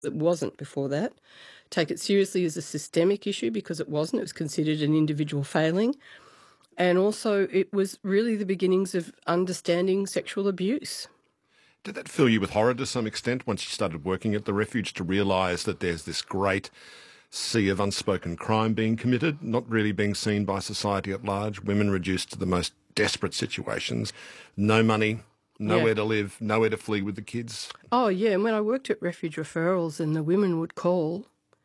It wasn't before that. Take it seriously as a systemic issue because it wasn't. It was considered an individual failing. And also it was really the beginnings of understanding sexual abuse. Did that fill you with horror to some extent once you started working at the refuge to realise that there's this great sea of unspoken crime being committed, not really being seen by society at large, women reduced to the most desperate situations, no money, nowhere to live, nowhere to flee with the kids? Oh, yeah. And when I worked at refuge referrals and the women would call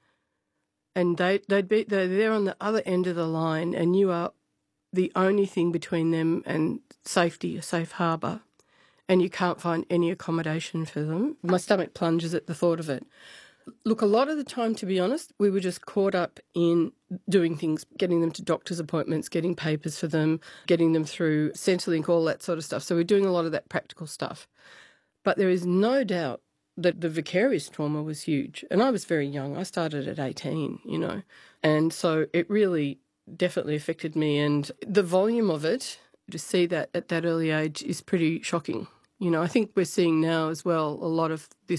and they're there on the other end of the line and you are the only thing between them and safety, a safe harbour, and you can't find any accommodation for them. My stomach plunges at the thought of it. Look, a lot of the time, to be honest, we were just caught up in doing things, getting them to doctor's appointments, getting papers for them, getting them through Centrelink, all that sort of stuff. So we're doing a lot of that practical stuff. But there is no doubt that the vicarious trauma was huge. And I was very young. I started at 18, you know. And so it really definitely affected me. And the volume of it, to see that at that early age is pretty shocking. You know, I think we're seeing now as well a lot of this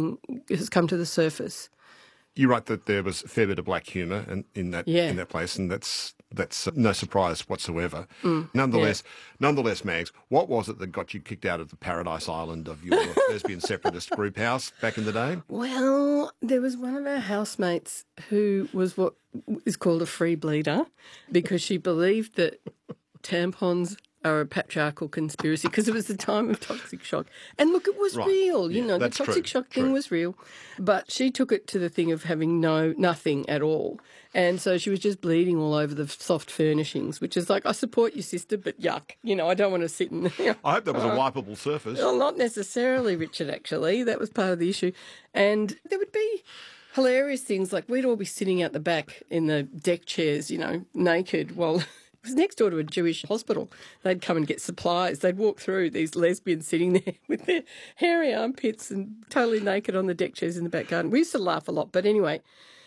has come to the surface. You write that there was a fair bit of black humour in that place, and that's no surprise whatsoever. Nonetheless, Mags, what was it that got you kicked out of the paradise island of your lesbian separatist group house back in the day? Well, there was one of our housemates who was what is called a free bleeder because she believed that tampons are a patriarchal conspiracy because it was the time of toxic shock. And look, it was real, you know, the toxic shock thing was real. But she took it to the thing of having nothing at all. And so she was just bleeding all over the soft furnishings, which is like, I support your sister, but yuck. You know, I don't want to sit in I hope that was a wipeable surface. Well, not necessarily, Richard, actually. That was part of the issue. And there would be hilarious things like we'd all be sitting out the back in the deck chairs, you know, naked while... It was next door to a Jewish hospital. They'd come and get supplies. They'd walk through, these lesbians sitting there with their hairy armpits and totally naked on the deck chairs in the back garden. We used to laugh a lot. But anyway,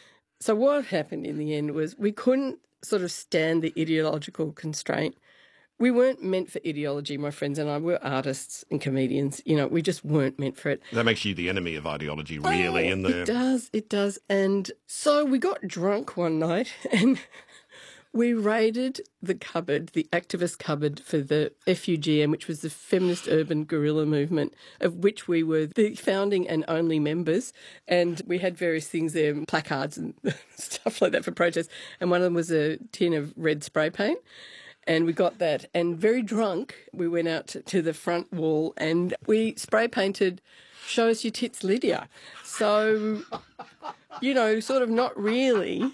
so what happened in the end was we couldn't sort of stand the ideological constraint. We weren't meant for ideology, my friends and I. We're artists and comedians. You know, we just weren't meant for it. That makes you the enemy of ideology, really. It does. And so we got drunk one night and... we raided the cupboard, the activist cupboard for the FUGM, which was the Feminist Urban Guerrilla Movement, of which we were the founding and only members. And we had various things there, placards and stuff like that for protests. And one of them was a tin of red spray paint. And we got that. And very drunk, we went out to the front wall and we spray painted "Show us your tits, Lydia." So, you know, sort of not really...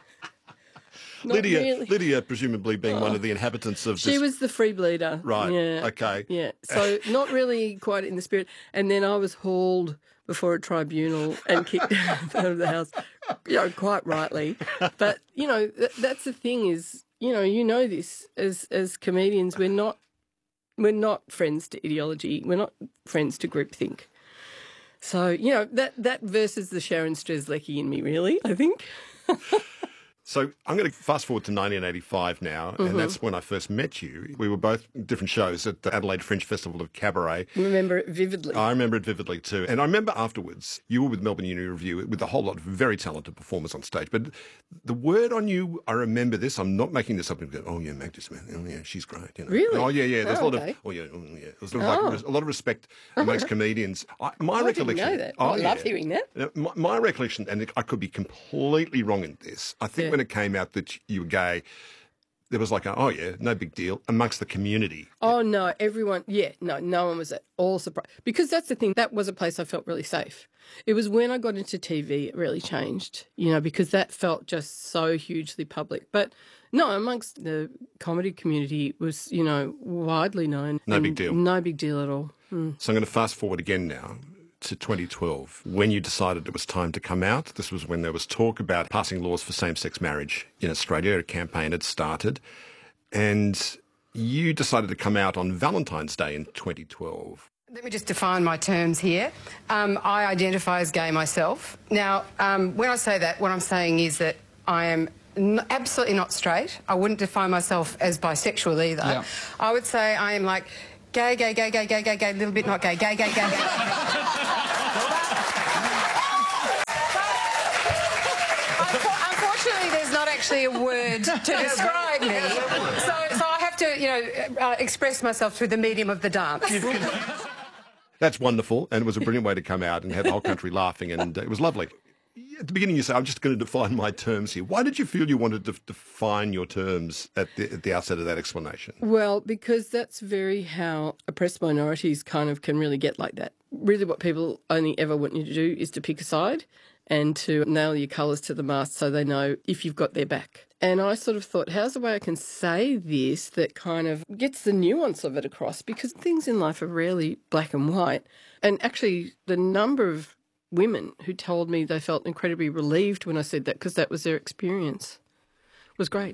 Lydia presumably being one of the inhabitants of this... She was the free bleeder. Right, yeah. okay. Yeah, so not really quite in the spirit. And then I was hauled before a tribunal and kicked out of the house, you know, quite rightly. But, you know, that's the thing is, you know this, as comedians, we're not friends to ideology. We're not friends to groupthink. So, you know, that versus the Sharon Strzelecki in me, really, I think. So I'm going to fast forward to 1985 now, and that's when I first met you. We were both in different shows at the Adelaide Fringe Festival of Cabaret. Remember it vividly. I remember it vividly too. And I remember afterwards, you were with Melbourne Uni Review with a whole lot of very talented performers on stage. But the word on you, I remember this, I'm not making this up, and go, oh yeah, Magdis, man, oh yeah, she's great. You know? Really? Oh yeah. There's a lot of, There's like a lot of respect amongst comedians. My recollection. I didn't know that. I love hearing that. My recollection, and I could be completely wrong in this, I think when it came out that you were gay, there was like, no big deal amongst the community. Oh, no, everyone, no one was at all surprised. Because that's the thing, that was a place I felt really safe. It was when I got into TV it really changed, you know, because that felt just so hugely public. But no, amongst the comedy community it was, you know, widely known. No big deal. No big deal at all. So I'm going to fast forward again now to 2012, when you decided it was time to come out. This was when there was talk about passing laws for same-sex marriage in Australia. A campaign had started. And you decided to come out on Valentine's Day in 2012. Let me just define my terms here. I identify as gay myself. Now, when I say that, what I'm saying is that I am absolutely not straight. I wouldn't define myself as bisexual either. Yeah. I would say I am like gay, a little bit not gay, gay. actually a word to describe me. So I have to, express myself through the medium of the dance. That's wonderful, and it was a brilliant way to come out and have the whole country laughing, and it was lovely. At the beginning you say, I'm just going to define my terms here. Why did you feel you wanted to define your terms at the outset of that explanation? Well, because that's very how oppressed minorities kind of can really get like that. Really what people only ever want you to do is to pick a side and to nail your colours to the mast so they know if you've got their back. And I sort of thought, how's the way I can say this that kind of gets the nuance of it across? Because things in life are rarely black and white. And actually, the number of women who told me they felt incredibly relieved when I said that because that was their experience was great.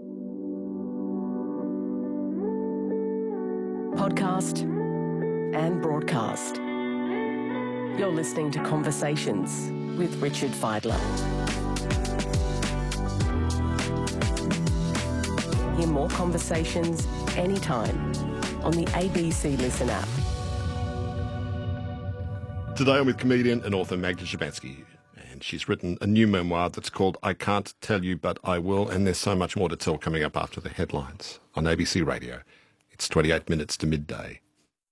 Podcast and broadcast. You're listening to Conversations with Richard Fidler. Hear more conversations anytime on the ABC Listen app. Today I'm with comedian and author Magda Szubanski, and she's written a new memoir that's called I Can't Tell You But I Will, and there's so much more to tell coming up after the headlines on ABC Radio. It's 28 minutes to midday.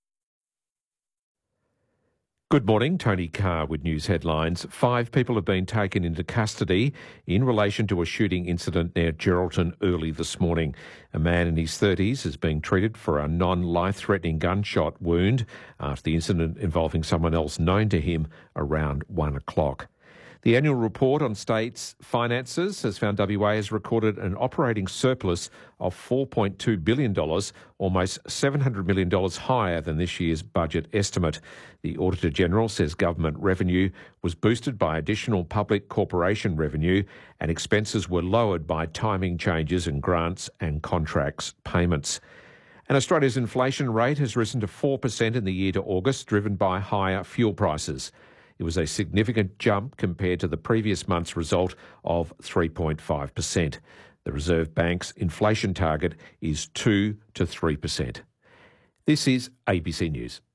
Good morning, Tony Carr with news headlines. 5 people have been taken into custody in relation to a shooting incident near Geraldton early this morning. A man in his 30s is being treated for a non-life-threatening gunshot wound after the incident involving someone else known to him around 1 o'clock. The annual report on states' finances has found WA has recorded an operating surplus of $4.2 billion, almost $700 million higher than this year's budget estimate. The Auditor-General says government revenue was boosted by additional public corporation revenue and expenses were lowered by timing changes in grants and contracts payments. And Australia's inflation rate has risen to 4% in the year to August, driven by higher fuel prices. It was a significant jump compared to the previous month's result of 3.5%. The Reserve Bank's inflation target is 2 to 3%. This is ABC News.